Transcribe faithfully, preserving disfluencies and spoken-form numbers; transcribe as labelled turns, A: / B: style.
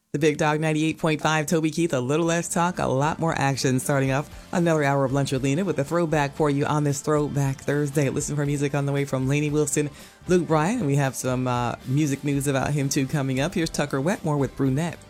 A: The Big Dog ninety-eight point five, Toby Keith, a little less talk, a lot more action. Starting off another hour of Lunch with Lena with a throwback for you on this Throwback Thursday. Listen for music on the way from Lainey Wilson, Luke Bryan, and we have some uh, music news about him too coming up. Here's Tucker Wetmore with Brunette.